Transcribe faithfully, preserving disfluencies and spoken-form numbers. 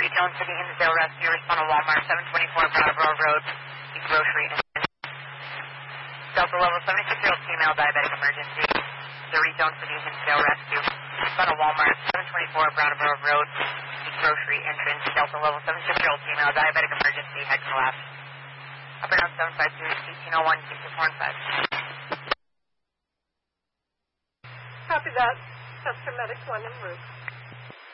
Zone City Hinsdale Rescue. Respond to Walmart, seven twenty-four Brattleboro Road, the grocery. Delta level seventy-six-year-old female diabetic emergency. The Zone City Hinsdale Rescue. Respond to Walmart, seven twenty-four Brattleboro Road, the grocery entrance. Delta level seventy-six-year-old female diabetic emergency. Head collapse. Up and down seven five two, eighteen oh one, six four five. Copy that. That's for Medic one en route.